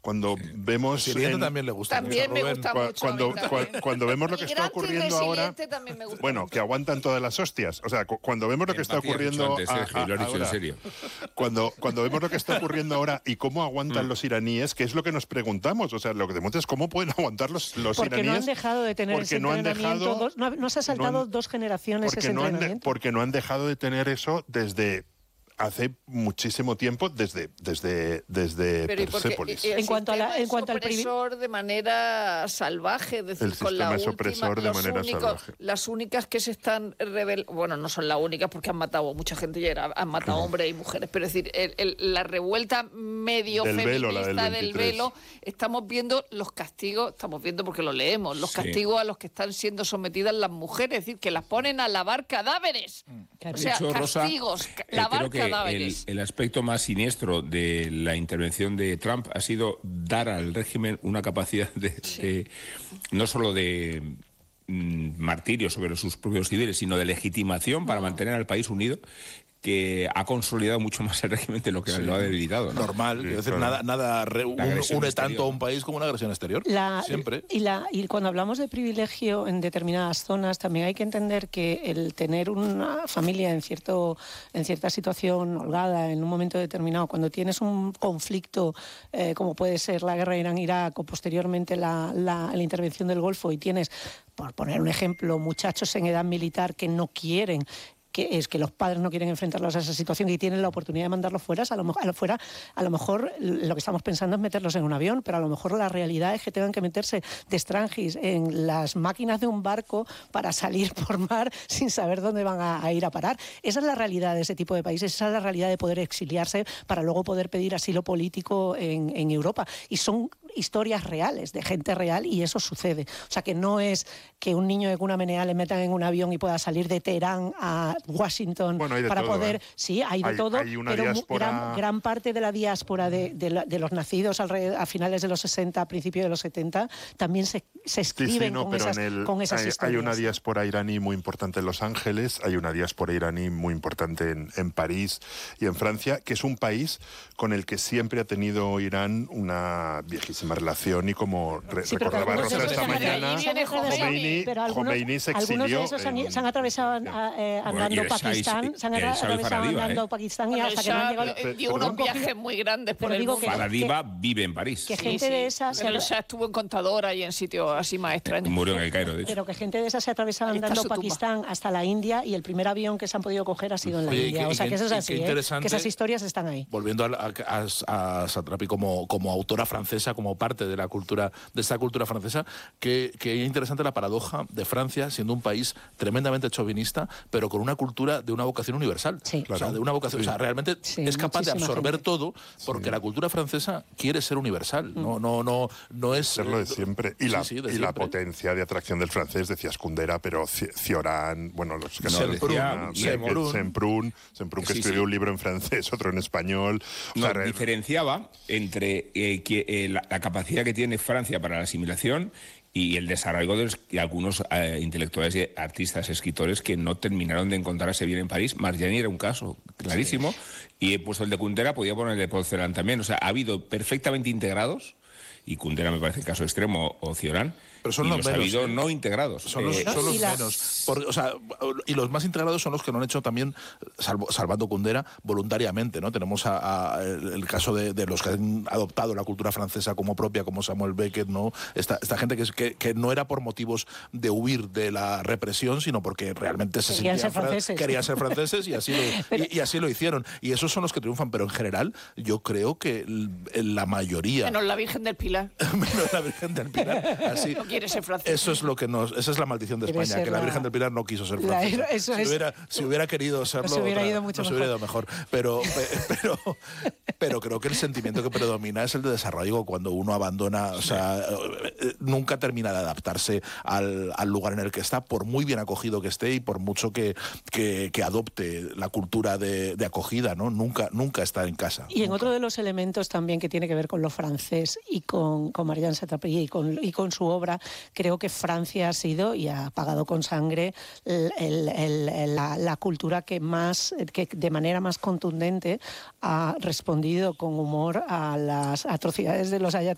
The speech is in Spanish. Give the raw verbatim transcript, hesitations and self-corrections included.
cuando vemos... Siriente en, también le gusta. También me gusta cua, mucho. Cuando, cua, cuando vemos lo que y está ocurriendo ahora... Bueno, mucho. que aguantan todas las hostias. O sea, cu cuando vemos lo que está ocurriendo antes, Sergio, a, a, lo has dicho ahora, en serio. Cuando, cuando vemos lo que está ocurriendo ahora y cómo aguantan mm. los iraníes, que es lo que nos preguntamos. O sea, lo que demuestra es cómo pueden aguantar los, los porque iraníes. Porque no han dejado de tener ese no entrenamiento. Dejado, dos, no, no se ha saltado no han, dos generaciones ese no entrenamiento. Han de, porque no han dejado de tener eso desde... hace muchísimo tiempo, desde desde desde Persépolis. En cuanto a la, en cuanto al privilegio de manera salvaje, es decir, el con la última, opresor de manera únicos, salvaje. Las únicas que se están rebelando, bueno, no son las únicas porque han matado a mucha gente ya, han matado no. hombres y mujeres, pero es decir, el, el, la revuelta medio del feminista velo, del, del velo, estamos viendo los castigos, estamos viendo porque lo leemos, los sí. castigos a los que están siendo sometidas las mujeres, es decir, que las ponen a lavar cadáveres. Claro. O sea, hecho, castigos, Rosa, lavar eh, creo que cadáveres. El, el aspecto más siniestro de la intervención de Trump ha sido dar al régimen una capacidad de, sí. de no solo de mm, martirio sobre sus propios civiles, sino de legitimación para no. mantener al país unido, que ha consolidado mucho más el régimen de lo que sí. lo ha debilitado, ¿no? Normal, sí, es decir, claro. nada, nada re, un, une exterior. tanto a un país como una agresión exterior, la, siempre. Y, la, y cuando hablamos de privilegio en determinadas zonas, también hay que entender que el tener una familia en, cierto, en cierta situación holgada, en un momento determinado, cuando tienes un conflicto eh, como puede ser la guerra Irán-Irak o posteriormente la, la, la intervención del Golfo, y tienes, por poner un ejemplo, muchachos en edad militar que no quieren, que es que los padres no quieren enfrentarlos a esa situación y tienen la oportunidad de mandarlos fuera, a lo, a lo fuera, a lo mejor lo que estamos pensando es meterlos en un avión, pero a lo mejor la realidad es que tengan que meterse de extranjis en las máquinas de un barco para salir por mar sin saber dónde van a, a ir a parar. Esa es la realidad de ese tipo de países, esa es la realidad de poder exiliarse para luego poder pedir asilo político en, en Europa. Y son historias reales, de gente real, y eso sucede. O sea, que no es que un niño de cuna menea le metan en un avión y pueda salir de Teherán a Washington bueno, para todo, poder... ¿eh? Sí, hay de hay, todo, hay una pero diáspora... gran, gran parte de la diáspora de, de, la, de los nacidos alrededor, a finales de los sesenta, a principios de los setenta, también se, se escriben sí, sí, no, con, pero esas, en el, con esas hay, historias. Hay una diáspora iraní muy importante en Los Ángeles, hay una diáspora iraní muy importante en, en París y en Francia, que es un país con el que siempre ha tenido Irán una viejísima relación, y como re, sí, recordaba Rosa esta mañana, Khomeini, Khomeini se exilió. Algunos de esos en, han, se han atravesado eh, andando bueno, Pakistán, se han atravesado Faradiva, andando eh. Pakistán y hasta que no han llegado... Dio unos viajes muy grandes por el mundo. Faradiva vive en París. Que gente sí, sí. de esas... Pero se estuvo en Contadora y en sitios así más extraños. Murió en el Cairo, de hecho. Pero que gente de esas se ha atravesado andando Pakistán hasta la India, y el primer avión que se han podido coger ha sido en la Oye, India. Que, o sea, que eso es así, ¿eh? Que esas historias están ahí. Volviendo a, a, a, a Satrapi como, como autora francesa, como parte de la cultura, de esta cultura francesa, que, que es interesante la paradoja de Francia, siendo un país tremendamente chauvinista, pero con una cultura de una vocación universal. Sí. O sea, de una vocación, sí. o sea, realmente sí, es capaz de absorber gente. todo, porque sí. la cultura francesa quiere ser universal. Mm. No, no, no, no es serlo de siempre. Y, sí, la, sí, de y siempre. la potencia de atracción del francés, decías Kundera, pero Cioran, bueno, los que no decía, Semprún, Semprún, Semprún que sí, escribió sí. un libro en francés, otro en español. No, o sea, diferenciaba entre eh, que, eh, la, la capacidad que tiene Francia para la asimilación y el desarrollo de, los, de algunos eh, intelectuales, y artistas, escritores que no terminaron de encontrarse bien en París. Marjani era un caso clarísimo, sí. y he puesto el de Kundera, podía poner el de Paul Celan también. O sea, ha habido perfectamente integrados, y Kundera me parece el caso extremo, o Cioran, pero son y los los menos, ha habido ¿eh? no integrados. Son los, eh, son los y la... menos. Por, o sea, y los más integrados son los que lo han hecho también, salvo, salvando Kundera, voluntariamente, ¿no? Tenemos a, a el, el caso de, de los que han adoptado la cultura francesa como propia, como Samuel Beckett, ¿no? Esta, esta gente que, que, que no era por motivos de huir de la represión, sino porque realmente se querían sentían ser franceses. Querían ser franceses y así, lo, pero... y, y así lo hicieron. Y esos son los que triunfan, pero en general yo creo que la mayoría... Menos la Virgen del Pilar. Menos la Virgen del Pilar. Así, no quiere ser francés. Eso es lo que nos, esa es la maldición de España, que la... la Virgen del Pilar no quiso ser francesa. La, eso si, es... hubiera, si hubiera querido serlo, se hubiera otra, ido mucho no se mejor. hubiera ido mejor. Pero, pero, pero creo que el sentimiento que predomina es el de desarraigo cuando uno abandona, o sea, nunca termina de adaptarse al, al lugar en el que está, por muy bien acogido que esté y por mucho que, que, que adopte la cultura de, de acogida, ¿no? Nunca, nunca está en casa. Y en nunca. otro de los elementos también que tiene que ver con lo francés y con, con Marianne Satrapi y con, y con su obra, creo que Francia ha sido y ha pagado con sangre el, el, el, la, la cultura que más, que de manera más contundente ha respondido con humor a las atrocidades de los ayatolás